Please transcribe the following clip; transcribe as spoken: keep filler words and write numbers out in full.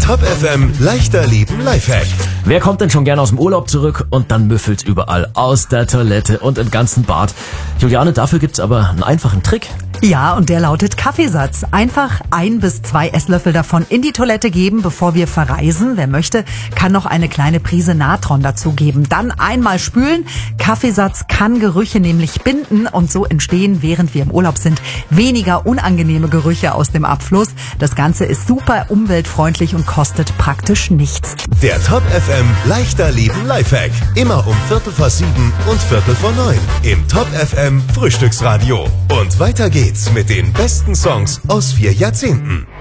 Top F M leichter leben Lifehack. Wer kommt denn schon gerne aus dem Urlaub zurück und dann müffelt's überall aus der Toilette und im ganzen Bad? Juliane, dafür gibt's aber einen einfachen Trick. Ja, und der lautet Kaffeesatz. Einfach ein bis zwei Esslöffel davon in die Toilette geben, bevor wir verreisen. Wer möchte, kann noch eine kleine Prise Natron dazugeben. Dann einmal spülen. Kaffeesatz kann Gerüche nämlich binden und so entstehen, während wir im Urlaub sind, weniger unangenehme Gerüche aus dem Abfluss. Das Ganze ist super umweltfreundlich und kostet praktisch nichts. Der Top F M leichter leben Lifehack. Immer um Viertel vor sieben und Viertel vor neun im Top F M Frühstücksradio. Und weiter geht's mit den besten Songs aus vier Jahrzehnten.